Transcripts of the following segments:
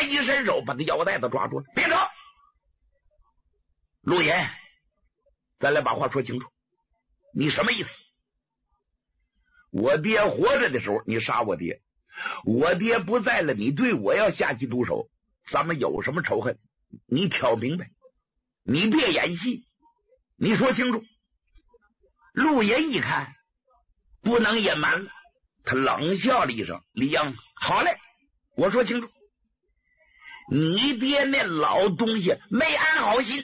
一伸手把他腰带子抓住了。别走！陆岩，咱来把话说清楚，你什么意思？我爹活着的时候你杀我爹，我爹不在了你对我要下棋毒手，咱们有什么仇恨？你挑明白，你别演戏，你说清楚。陆岩一看不能隐瞒了，他冷笑了一声：李英，好嘞，我说清楚，你爹那老东西没安好心，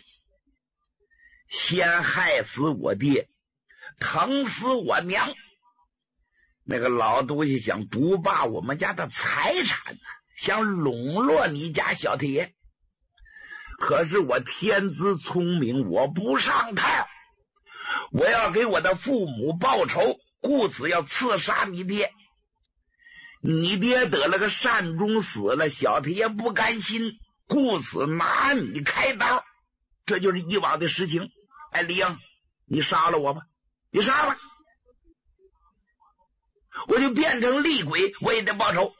先害死我爹，疼死我娘。那个老东西想独霸我们家的财产，想笼络你家小铁爷。可是我天资聪明，我不上套，我要给我的父母报仇，故此要刺杀你爹。你爹得了个善终死了，小铁爷不甘心，故此拿你开刀，这就是以往的实情。哎，李英，你杀了我吧，你杀吧，我就变成厉鬼，我也得报仇。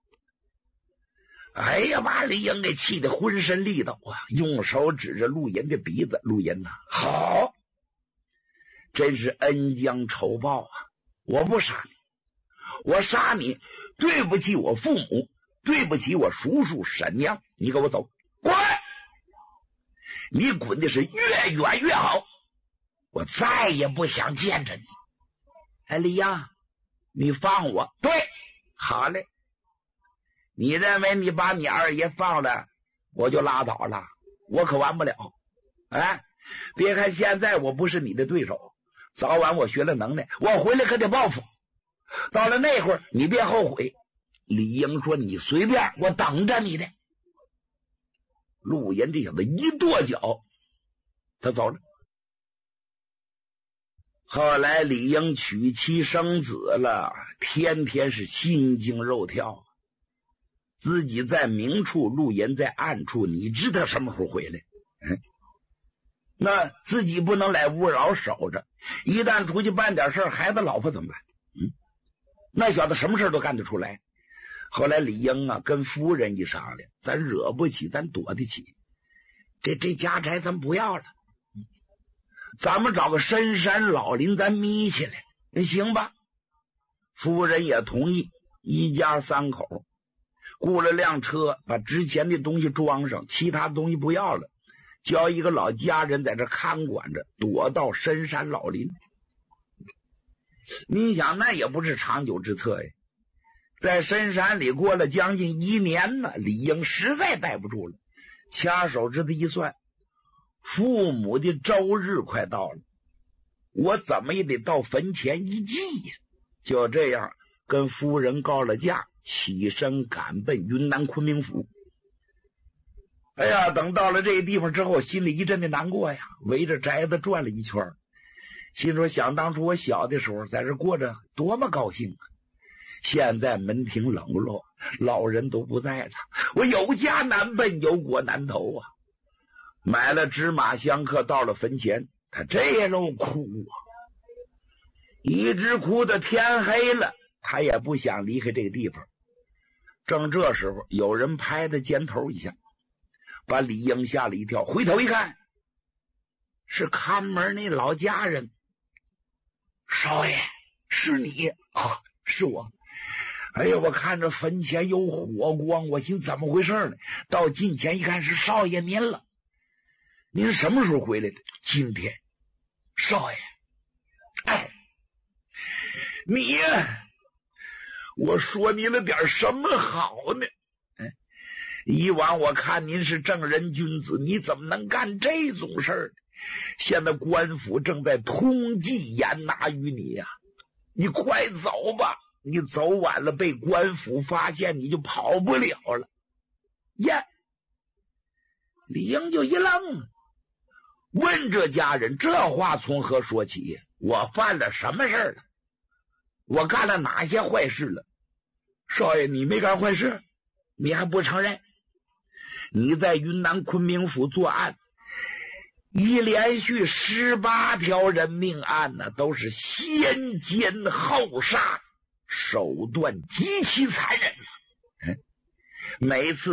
哎呀，把李英给气得浑身力道啊！用手指着陆岩的鼻子：陆岩呐，好，真是恩将仇报啊！我不杀你，我杀你对不起我父母，对不起我叔叔婶娘，你给我走，滚！你滚的是越远越好，我再也不想见着你。哎，李阳，你放我。对，好嘞，你认为你把你二爷放了我就拉倒了？我可完不了。哎，别看现在我不是你的对手，早晚我学了能耐，我回来可得报复。到了那会儿你别后悔。李英说：你随便，我等着你的。陆岩这小子一跺脚，他走了。后来李英娶妻生子了，天天是心惊肉跳，自己在明处，陆岩在暗处，你知道什么时候回来？那自己不能来屋老守着，一旦出去办点事孩子老婆怎么办？那小子什么事都干得出来。后来李英啊跟夫人一商量，咱惹不起，咱躲得起，这家宅咱不要了，咱们找个深山老林咱眯起来，行吧？夫人也同意，一家三口雇了辆车，把值钱的东西装上，其他东西不要了，叫一个老家人在这看管着，躲到深山老林。你想那也不是长久之策呀，在深山里过了将近1年呢，李英实在待不住了，掐手指头一算，父母的周日快到了，我怎么也得到坟前一祭呀。就这样跟夫人告了假，起身赶奔云南昆明府。哎呀，等到了这地方之后，心里一阵的难过呀，围着宅子转了一圈，心说想当初我小的时候在这过着多么高兴啊！现在门庭冷落，老人都不在了，我有家难奔，有国难投啊！买了芝麻香客，到了坟前，他这路哭啊，一直哭到天黑了，他也不想离开这个地方。正这时候，有人拍他肩头一下，把李英吓了一跳，回头一看，是看门那老家人。少爷，是你啊？是我。哎呀，我看着坟前有火光，我寻怎么回事呢？到近前一看，是少爷您了。您什么时候回来的？今天。少爷，哎，你呀，我说您了点什么好呢？以往我看您是正人君子，你怎么能干这种事儿？现在官府正在通缉严拿于你呀，你快走吧，你走晚了被官府发现，你就跑不了了。呀，李英就一愣，问这家人这话从何说起？我犯了什么事了？我干了哪些坏事了？少爷，你没干坏事，你还不承认？你在云南昆明府作案，一连续18条人命案呢，都是先奸后杀，手段极其残忍。每次